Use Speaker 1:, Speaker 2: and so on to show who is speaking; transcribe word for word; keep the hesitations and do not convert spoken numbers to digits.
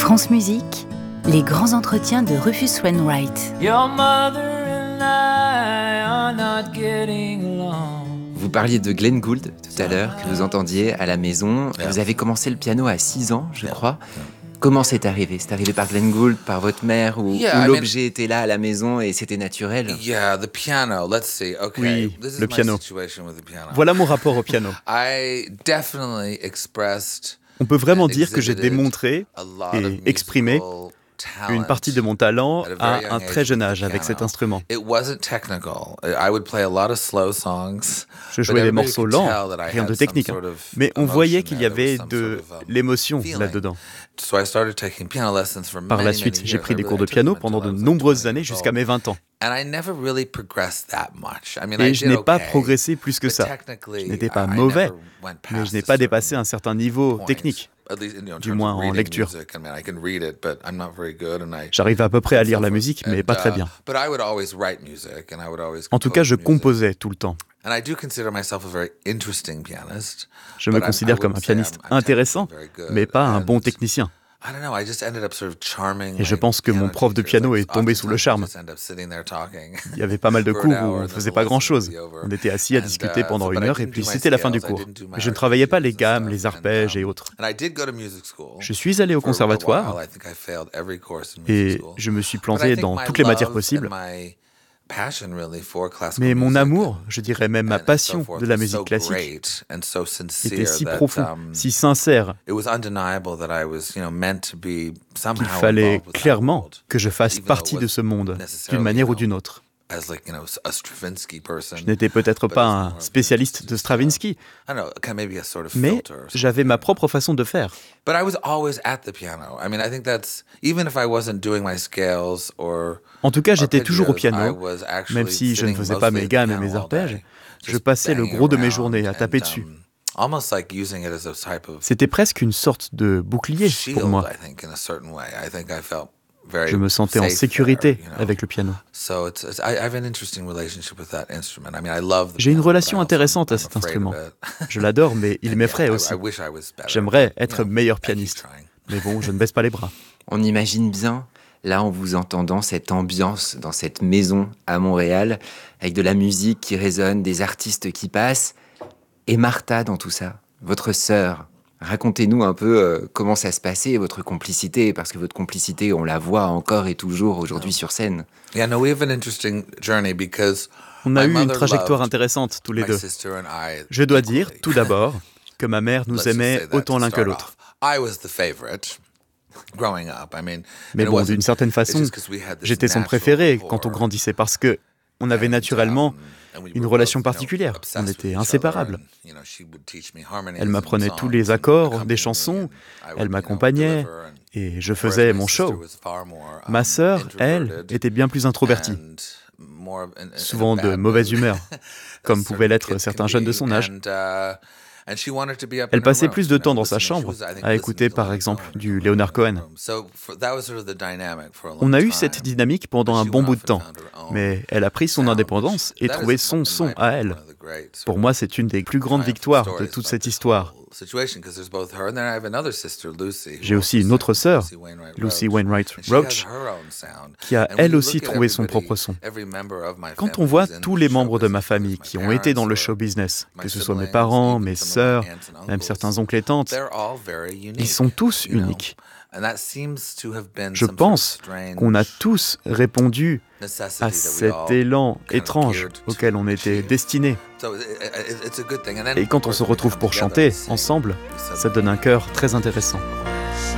Speaker 1: France Musique, les grands entretiens de Rufus Wainwright.
Speaker 2: Your mother and I are not getting along.
Speaker 3: Vous parliez de Glenn Gould tout à l'heure, que vous entendiez à la maison. Vous avez commencé le piano à six ans, je crois. Comment c'est arrivé? C'est arrivé par Glenn Gould, par votre mère, ou,
Speaker 4: Yeah,
Speaker 3: ou
Speaker 4: I
Speaker 3: l'objet était là à la maison et c'était naturel?
Speaker 4: Yeah, the piano. Let's see. Okay,
Speaker 5: Oui,
Speaker 4: this is
Speaker 5: le
Speaker 4: my
Speaker 5: piano.
Speaker 4: situation with the piano.
Speaker 5: Voilà mon rapport au piano.
Speaker 4: I definitely expressed
Speaker 5: On peut vraiment
Speaker 4: and
Speaker 5: dire que j'ai
Speaker 4: exhibited
Speaker 5: démontré
Speaker 4: a lot
Speaker 5: et
Speaker 4: of
Speaker 5: exprimé
Speaker 4: musical talent
Speaker 5: une partie de mon talent
Speaker 4: at a very
Speaker 5: à
Speaker 4: young
Speaker 5: un très
Speaker 4: age
Speaker 5: jeune
Speaker 4: with the
Speaker 5: âge avec cet
Speaker 4: piano.
Speaker 5: instrument.
Speaker 4: It wasn't technical. I would play a lot of slow songs.
Speaker 5: Je
Speaker 4: but
Speaker 5: jouais des
Speaker 4: everybody
Speaker 5: morceaux
Speaker 4: could
Speaker 5: lents,
Speaker 4: tell that I
Speaker 5: rien
Speaker 4: had
Speaker 5: de
Speaker 4: some
Speaker 5: technique, hein.
Speaker 4: sort of
Speaker 5: Mais on
Speaker 4: emotion
Speaker 5: voyait qu'il y
Speaker 4: there. There was
Speaker 5: avait
Speaker 4: some
Speaker 5: de
Speaker 4: sort of, um,
Speaker 5: l'émotion
Speaker 4: feeling.
Speaker 5: là-dedans.
Speaker 4: So I started taking piano lessons for
Speaker 5: Par
Speaker 4: many,
Speaker 5: la
Speaker 4: many
Speaker 5: suite, j'ai
Speaker 4: years.
Speaker 5: pris
Speaker 4: I
Speaker 5: des
Speaker 4: really-
Speaker 5: cours de
Speaker 4: I took
Speaker 5: piano
Speaker 4: them
Speaker 5: pendant
Speaker 4: until
Speaker 5: de
Speaker 4: I was like
Speaker 5: nombreuses
Speaker 4: twenty
Speaker 5: années
Speaker 4: years
Speaker 5: jusqu'à
Speaker 4: old.
Speaker 5: mes vingt ans.
Speaker 4: And I never really progressed that much. I mean, I
Speaker 5: Et je
Speaker 4: did
Speaker 5: n'ai pas
Speaker 4: okay,
Speaker 5: progressé plus que
Speaker 4: but
Speaker 5: ça.
Speaker 4: technically,
Speaker 5: Je n'étais pas
Speaker 4: I
Speaker 5: mauvais,
Speaker 4: never went
Speaker 5: mais
Speaker 4: past
Speaker 5: je n'ai
Speaker 4: a
Speaker 5: pas dépassé
Speaker 4: certain
Speaker 5: un certain niveau
Speaker 4: point.
Speaker 5: technique.
Speaker 4: At least, you know, in
Speaker 5: Du
Speaker 4: terms
Speaker 5: moins
Speaker 4: of
Speaker 5: en
Speaker 4: reading
Speaker 5: lecture.
Speaker 4: music. I mean, I can read it, but I'm not very good, and I-
Speaker 5: J'arrivais à peu près à
Speaker 4: and
Speaker 5: lire
Speaker 4: so
Speaker 5: la
Speaker 4: forth.
Speaker 5: musique, mais
Speaker 4: And,
Speaker 5: pas très
Speaker 4: uh,
Speaker 5: bien.
Speaker 4: but I would always write music, and I would always
Speaker 5: En tout cas, je
Speaker 4: compose music.
Speaker 5: composais tout le temps.
Speaker 4: And I do consider myself a very interesting pianist,
Speaker 5: Je me
Speaker 4: but I'm- I
Speaker 5: considère comme un
Speaker 4: wouldn't say I'm-
Speaker 5: pianiste
Speaker 4: I'm
Speaker 5: intéressant,
Speaker 4: technically very good.
Speaker 5: mais pas un bon
Speaker 4: And
Speaker 5: technicien.
Speaker 4: I don't know, I just ended up sort of charming
Speaker 5: Et je
Speaker 4: my
Speaker 5: pense que mon
Speaker 4: piano
Speaker 5: prof de
Speaker 4: teachers.
Speaker 5: piano
Speaker 4: Like,
Speaker 5: est tombé sous le charme.
Speaker 4: oftentimes I just end up sitting there talking.
Speaker 5: Il y avait pas mal de
Speaker 4: For an
Speaker 5: cours où
Speaker 4: hour,
Speaker 5: on
Speaker 4: and
Speaker 5: ne
Speaker 4: then
Speaker 5: faisait
Speaker 4: the
Speaker 5: pas
Speaker 4: lesson
Speaker 5: grand-chose.
Speaker 4: would be over.
Speaker 5: On était assis à
Speaker 4: And,
Speaker 5: discuter
Speaker 4: uh,
Speaker 5: pendant
Speaker 4: so,
Speaker 5: une
Speaker 4: but I
Speaker 5: heure et
Speaker 4: didn't
Speaker 5: puis
Speaker 4: do my
Speaker 5: c'était la fin du
Speaker 4: scales, I
Speaker 5: cours.
Speaker 4: didn't do my
Speaker 5: Mais je ne travaillais pas les
Speaker 4: arpeggios and
Speaker 5: gammes,
Speaker 4: stuff,
Speaker 5: les
Speaker 4: and,
Speaker 5: arpèges
Speaker 4: um,
Speaker 5: et autres.
Speaker 4: and I did go to music school.
Speaker 5: Je suis allé au
Speaker 4: For a
Speaker 5: conservatoire
Speaker 4: while, I think I failed every course in music
Speaker 5: et
Speaker 4: school.
Speaker 5: je me suis
Speaker 4: But I
Speaker 5: planté
Speaker 4: think
Speaker 5: dans
Speaker 4: my
Speaker 5: toutes les matières
Speaker 4: love
Speaker 5: possibles.
Speaker 4: and my passion really for classical
Speaker 5: Mais mon
Speaker 4: music
Speaker 5: amour,
Speaker 4: and-
Speaker 5: je dirais même ma
Speaker 4: and- and so
Speaker 5: passion
Speaker 4: forth
Speaker 5: de la
Speaker 4: was
Speaker 5: musique
Speaker 4: so
Speaker 5: classique
Speaker 4: great and so sincere
Speaker 5: était si
Speaker 4: that,
Speaker 5: profond,
Speaker 4: um,
Speaker 5: si sincère,
Speaker 4: it was undeniable that I was, you know, meant to be somehow
Speaker 5: qu'il fallait
Speaker 4: involved with that
Speaker 5: clairement
Speaker 4: world,
Speaker 5: que je fasse
Speaker 4: even though
Speaker 5: partie
Speaker 4: it
Speaker 5: de ce monde,
Speaker 4: necessarily,
Speaker 5: d'une manière
Speaker 4: you
Speaker 5: ou
Speaker 4: know,
Speaker 5: d'une autre.
Speaker 4: as like, you know, a Stravinsky person.
Speaker 5: Je n'étais peut-être
Speaker 4: but
Speaker 5: pas
Speaker 4: as
Speaker 5: un
Speaker 4: more of
Speaker 5: spécialiste de
Speaker 4: just, uh,
Speaker 5: Stravinsky,
Speaker 4: I don't know, kind of maybe a sort of
Speaker 5: mais
Speaker 4: filter or something.
Speaker 5: j'avais ma propre façon de faire.
Speaker 4: But I was always at the piano. I mean, I think that's even if I wasn't doing my scales or
Speaker 5: En tout cas, j'étais toujours au
Speaker 4: arpeggios, I
Speaker 5: piano,
Speaker 4: was actually
Speaker 5: même si je ne
Speaker 4: sitting
Speaker 5: faisais pas
Speaker 4: mostly
Speaker 5: mes
Speaker 4: at the
Speaker 5: gammes et
Speaker 4: piano
Speaker 5: mes
Speaker 4: all
Speaker 5: arpèges.
Speaker 4: day,
Speaker 5: Je
Speaker 4: just
Speaker 5: passais le
Speaker 4: banging
Speaker 5: gros de mes
Speaker 4: around
Speaker 5: journées à taper
Speaker 4: and,
Speaker 5: dessus.
Speaker 4: um, almost like using it as a type of
Speaker 5: C'était presque une sorte de bouclier
Speaker 4: shield,
Speaker 5: pour moi.
Speaker 4: I think, in a certain way. I think I felt very
Speaker 5: Je me sentais en
Speaker 4: safe
Speaker 5: sécurité
Speaker 4: there, you know.
Speaker 5: avec le piano.
Speaker 4: So it's, it's I, I have an interesting relationship with that instrument. I mean, I love the
Speaker 5: J'ai une
Speaker 4: piano, but
Speaker 5: relation
Speaker 4: I also-
Speaker 5: intéressante à
Speaker 4: I'm
Speaker 5: cet
Speaker 4: afraid of
Speaker 5: instrument.
Speaker 4: it.
Speaker 5: Je l'adore, mais il
Speaker 4: And
Speaker 5: m'effraie
Speaker 4: yeah, I-
Speaker 5: aussi.
Speaker 4: I wish I was better,
Speaker 5: J'aimerais
Speaker 4: but, you
Speaker 5: être
Speaker 4: know,
Speaker 5: meilleur
Speaker 4: I keep
Speaker 5: pianiste.
Speaker 4: trying.
Speaker 5: Mais bon, je ne baisse pas les bras.
Speaker 3: On imagine bien, là en vous entendant, cette ambiance dans cette maison à Montréal, avec de la musique qui résonne, des artistes qui passent, et Martha dans tout ça, votre sœur. Racontez-nous un peu euh, comment ça se passait, votre complicité, parce que votre complicité, on la voit encore et toujours aujourd'hui sur scène.
Speaker 4: Yeah, no, we have an interesting journey because
Speaker 5: On a
Speaker 4: my
Speaker 5: eu une
Speaker 4: mother
Speaker 5: trajectoire
Speaker 4: loved
Speaker 5: intéressante tous les
Speaker 4: my
Speaker 5: deux.
Speaker 4: sister and I
Speaker 5: Je dois dire,
Speaker 4: equally.
Speaker 5: tout d'abord, que ma mère nous
Speaker 4: Let's just
Speaker 5: aimait
Speaker 4: say that
Speaker 5: autant
Speaker 4: to
Speaker 5: l'un que
Speaker 4: start
Speaker 5: l'autre.
Speaker 4: off. I was the favorite growing up. I mean,
Speaker 5: Mais
Speaker 4: and it
Speaker 5: bon,
Speaker 4: wasn't-
Speaker 5: d'une certaine
Speaker 4: it's
Speaker 5: façon,
Speaker 4: just 'cause we had this
Speaker 5: j'étais son
Speaker 4: natural
Speaker 5: préféré
Speaker 4: rapport.
Speaker 5: quand on grandissait parce que on avait
Speaker 4: And,
Speaker 5: naturellement
Speaker 4: um, and we
Speaker 5: une
Speaker 4: were
Speaker 5: relation
Speaker 4: both, you know,
Speaker 5: particulière.
Speaker 4: obsessed
Speaker 5: On
Speaker 4: with
Speaker 5: était
Speaker 4: each
Speaker 5: inséparables.
Speaker 4: other, and, you know, she would teach me harmonies
Speaker 5: Elle
Speaker 4: and
Speaker 5: m'apprenait tous
Speaker 4: songs
Speaker 5: les
Speaker 4: and
Speaker 5: accords
Speaker 4: accompany
Speaker 5: des
Speaker 4: me,
Speaker 5: chansons,
Speaker 4: and I would,
Speaker 5: elle
Speaker 4: you know,
Speaker 5: m'accompagnait
Speaker 4: deliver, and
Speaker 5: et je
Speaker 4: whereas
Speaker 5: faisais
Speaker 4: my
Speaker 5: mon
Speaker 4: sister
Speaker 5: show.
Speaker 4: was far more, um,
Speaker 5: Ma sœur, elle,
Speaker 4: introverted
Speaker 5: était bien plus introvertie,
Speaker 4: and more in- in a
Speaker 5: souvent de
Speaker 4: bad
Speaker 5: mauvaise
Speaker 4: mood,
Speaker 5: humeur, comme
Speaker 4: as
Speaker 5: pouvaient
Speaker 4: certain
Speaker 5: l'être
Speaker 4: kids
Speaker 5: certains
Speaker 4: can
Speaker 5: jeunes de
Speaker 4: be,
Speaker 5: son âge.
Speaker 4: and, uh, and she wanted to be up
Speaker 5: Elle
Speaker 4: in her
Speaker 5: passait
Speaker 4: room,
Speaker 5: plus de
Speaker 4: you
Speaker 5: temps
Speaker 4: know,
Speaker 5: dans sa
Speaker 4: listening. She
Speaker 5: chambre
Speaker 4: was, I think,
Speaker 5: à écouter
Speaker 4: listening to
Speaker 5: par
Speaker 4: Leonard
Speaker 5: exemple
Speaker 4: Cohen
Speaker 5: du
Speaker 4: in her
Speaker 5: Leonard Cohen.
Speaker 4: room. So for- that was sort of the dynamic for a long
Speaker 5: On a eu
Speaker 4: time.
Speaker 5: cette dynamique pendant
Speaker 4: But
Speaker 5: un
Speaker 4: she
Speaker 5: bon
Speaker 4: went
Speaker 5: bout
Speaker 4: off
Speaker 5: de
Speaker 4: and
Speaker 5: temps,
Speaker 4: found her own
Speaker 5: mais elle a pris son
Speaker 4: sound,
Speaker 5: indépendance
Speaker 4: which-
Speaker 5: et
Speaker 4: that
Speaker 5: trouvé
Speaker 4: is,
Speaker 5: son
Speaker 4: in
Speaker 5: son
Speaker 4: my
Speaker 5: à
Speaker 4: opinion,
Speaker 5: elle.
Speaker 4: one of the great sort
Speaker 5: Pour
Speaker 4: of
Speaker 5: moi, c'est une des plus grandes
Speaker 4: triumphant
Speaker 5: victoires de
Speaker 4: stories
Speaker 5: toute
Speaker 4: about
Speaker 5: cette
Speaker 4: this
Speaker 5: histoire.
Speaker 4: whole situation, 'cause there's both her and then I have another sister, Lucy, who
Speaker 5: J'ai aussi
Speaker 4: also
Speaker 5: une autre
Speaker 4: sang,
Speaker 5: sœur,
Speaker 4: Lucy Wainwright
Speaker 5: Lucy
Speaker 4: Roach.
Speaker 5: Wainwright
Speaker 4: And she
Speaker 5: Roach,
Speaker 4: has her own sound.
Speaker 5: qui a
Speaker 4: And when
Speaker 5: elle
Speaker 4: you
Speaker 5: aussi
Speaker 4: look at
Speaker 5: trouvé son
Speaker 4: everybody,
Speaker 5: propre son.
Speaker 4: every member of my
Speaker 5: Quand
Speaker 4: family
Speaker 5: on voit
Speaker 4: who's in
Speaker 5: tous les
Speaker 4: show
Speaker 5: membres de ma
Speaker 4: business,
Speaker 5: famille
Speaker 4: whether it's
Speaker 5: qui
Speaker 4: my
Speaker 5: ont été dans
Speaker 4: parents
Speaker 5: le
Speaker 4: or
Speaker 5: show business,
Speaker 4: my
Speaker 5: que ce soit mes
Speaker 4: siblings,
Speaker 5: parents,
Speaker 4: even
Speaker 5: mes
Speaker 4: some of my
Speaker 5: sœurs,
Speaker 4: aunts and
Speaker 5: même
Speaker 4: uncles,
Speaker 5: certains oncles et tantes,
Speaker 4: they're all very unique,
Speaker 5: ils sont tous
Speaker 4: you know.
Speaker 5: uniques.
Speaker 4: And that seems to have been
Speaker 5: Je
Speaker 4: some sort of
Speaker 5: pense
Speaker 4: strange
Speaker 5: qu'on a tous répondu
Speaker 4: necessity
Speaker 5: à
Speaker 4: that we
Speaker 5: cet
Speaker 4: all
Speaker 5: élan
Speaker 4: kind of
Speaker 5: étrange
Speaker 4: appeared to
Speaker 5: auquel on était
Speaker 4: achieve.
Speaker 5: destinés.
Speaker 4: So it- it- it's a good thing. And then,
Speaker 5: Et
Speaker 4: of
Speaker 5: quand on
Speaker 4: course,
Speaker 5: se
Speaker 4: when we
Speaker 5: retrouve
Speaker 4: come
Speaker 5: pour
Speaker 4: together
Speaker 5: chanter
Speaker 4: and sing,
Speaker 5: ensemble,
Speaker 4: we
Speaker 5: ça
Speaker 4: suddenly
Speaker 5: donne un chœur très intéressant.